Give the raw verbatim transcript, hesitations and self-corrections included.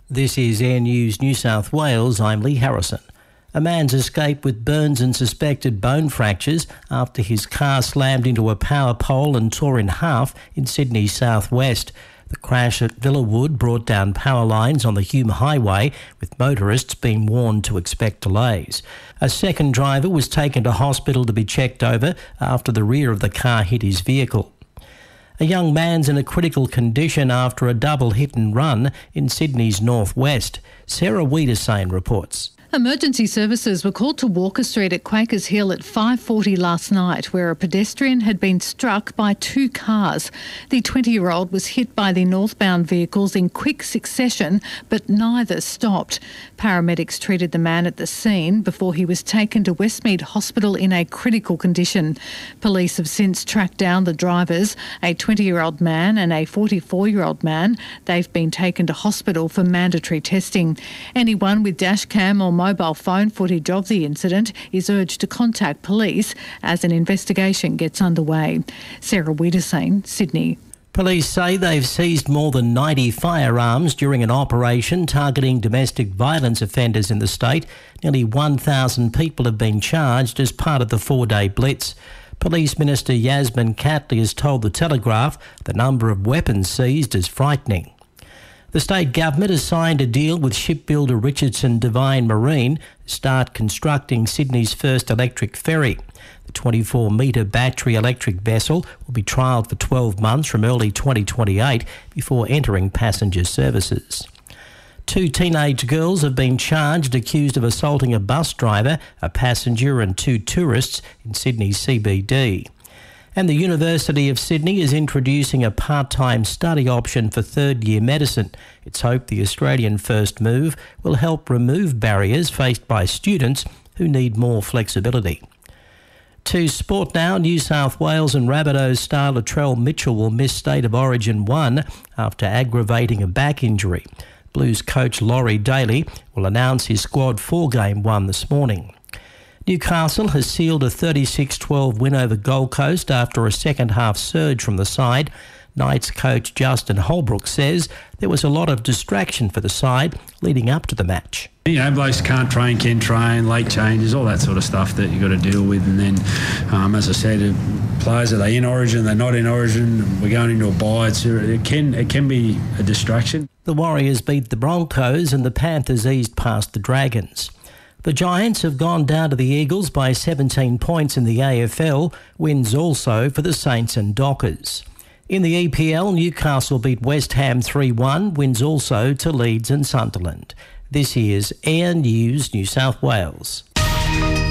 This is Air News New South Wales. I'm Lee Harrison. A man's escaped with burns and suspected bone fractures after his car slammed into a power pole and tore in half in Sydney's southwest. The crash at Villawood brought down power lines on the Hume Highway, with motorists being warned to expect delays. A second driver was taken to hospital to be checked over after the rear of the car hit his vehicle. A young man's in a critical condition after a double hit and run in Sydney's northwest. Sarah Wiedersane reports. Emergency services were called to Walker Street at Quakers Hill at five forty last night, where a pedestrian had been struck by two cars. The twenty-year-old was hit by the northbound vehicles in quick succession, but neither stopped. Paramedics treated the man at the scene before he was taken to Westmead Hospital in a critical condition. Police have since tracked down the drivers, a twenty-year-old man and a forty-four-year-old man. They've been taken to hospital for mandatory testing. Anyone with dashcam or mobile phone footage of the incident is urged to contact police as an investigation gets underway. Sarah Wiedersane, Sydney. Police say they've seized more than ninety firearms during an operation targeting domestic violence offenders in the state. Nearly one thousand people have been charged as part of the four-day blitz. Police Minister Yasmin Catley has told The Telegraph the number of weapons seized is frightening. The state government has signed a deal with shipbuilder Richardson Devine Marine to start constructing Sydney's first electric ferry. The twenty-four metre battery electric vessel will be trialled for twelve months from early twenty twenty-eight before entering passenger services. Two teenage girls have been charged accused of assaulting a bus driver, a passenger and two tourists in Sydney's C B D. And the University of Sydney is introducing a part-time study option for third-year medicine. It's hoped the Australian First Move will help remove barriers faced by students who need more flexibility. To sport now, New South Wales and Rabbitohs star Latrell Mitchell will miss State of Origin one after aggravating a back injury. Blues coach Laurie Daly will announce his squad for Game one this morning. Newcastle has sealed a thirty-six twelve win over Gold Coast after a second-half surge from the side. Knights coach Justin Holbrook says there was a lot of distraction for the side leading up to the match. You know, blokes can't train, can train, late changes, all that sort of stuff that you've got to deal with. And then, um, as I said, players, are they in Origin, they're not in Origin, we're going into a bye. It's, it, can, it can be a distraction. The Warriors beat the Broncos and the Panthers eased past the Dragons. The Giants have gone down to the Eagles by seventeen points in the A F L, wins also for the Saints and Dockers. In the E P L, Newcastle beat West Ham three one, wins also to Leeds and Sunderland. This is Air News New South Wales.